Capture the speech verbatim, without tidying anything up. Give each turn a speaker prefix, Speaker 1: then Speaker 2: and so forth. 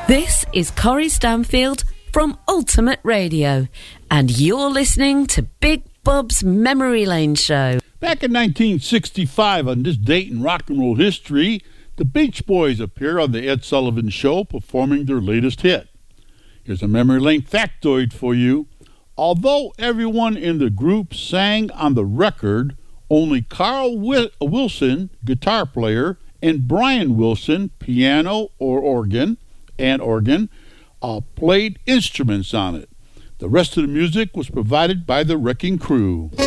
Speaker 1: This is Corrie Stanfield from Ultimate Radio, and you're listening to Big Bob's Memory Lane Show.
Speaker 2: Back in nineteen sixty-five, on this date in rock and roll history, the Beach Boys appear on the Ed Sullivan Show performing their latest hit. Here's a Memory Lane factoid for you. Although everyone in the group sang on the record, only Carl Wilson, guitar player, and Brian Wilson, piano or organ, and organ, uh, played instruments on it. The rest of the music was provided by the Wrecking Crew.